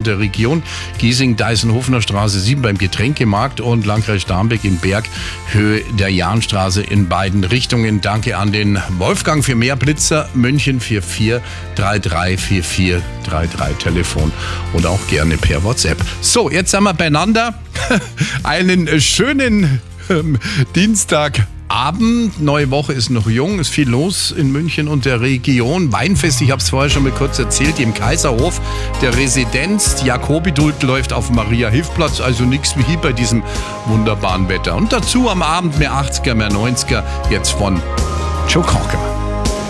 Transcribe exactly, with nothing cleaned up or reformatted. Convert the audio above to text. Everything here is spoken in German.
der Region. Giesing, Deisenhofener Straße sieben beim Getränkemarkt und Landkreis Starnberg in Berg, Höhe der Jahnstraße in beiden Richtungen. Danke an den Wolfgang für mehr Blitzer, München vier vier drei drei vier vier drei drei Telefon oder auch gerne per WhatsApp. So, jetzt sind wir beieinander. Einen schönen ähm, Dienstagabend. Neue Woche ist noch jung, ist viel los in München und der Region. Weinfest, ich habe es vorher schon mal kurz erzählt, im Kaiserhof der Residenz. Die Jakobidult läuft auf Maria-Hilf-Platz, also nichts wie hier bei diesem wunderbaren Wetter. Und dazu am Abend mehr achtziger, mehr neunziger, jetzt von Joe Cocker.